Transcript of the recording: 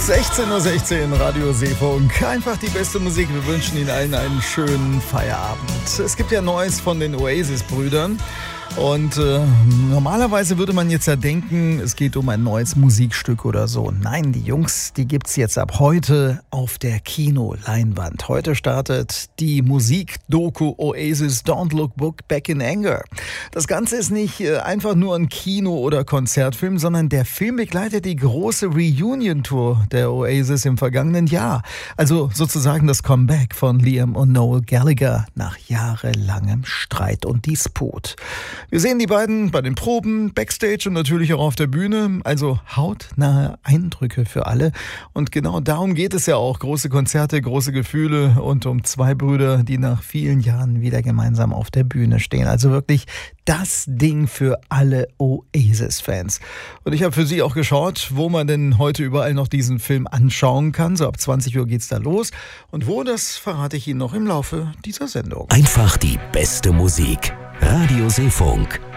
16:16 Uhr, Radio Seefunk. Einfach die beste Musik. Wir wünschen Ihnen allen einen schönen Feierabend. Es gibt ja Neues von den Oasis-Brüdern. Und normalerweise würde man jetzt ja denken, es geht um ein neues Musikstück oder so. Nein, die Jungs, die gibt's jetzt ab heute auf der Kinoleinwand. Heute startet die Musikdoku Oasis Don't Look Back in Anger. Das Ganze ist nicht einfach nur ein Kino- oder Konzertfilm, sondern der Film begleitet die große Reunion-Tour der Oasis im vergangenen Jahr. Also sozusagen das Comeback von Liam und Noel Gallagher nach jahrelangem Streit und Disput. Wir sehen die beiden bei den Proben, Backstage und natürlich auch auf der Bühne. Also hautnahe Eindrücke für alle. Und genau darum geht es ja auch. Große Konzerte, große Gefühle und um zwei Brüder, die nach vielen Jahren wieder gemeinsam auf der Bühne stehen. Also wirklich das Ding für alle Oasis-Fans. Und ich habe für Sie auch geschaut, wo man denn heute überall noch diesen Film anschauen kann. So ab 20 Uhr geht's da los. Und wo, das verrate ich Ihnen noch im Laufe dieser Sendung. Einfach die beste Musik. Radio Seefunk.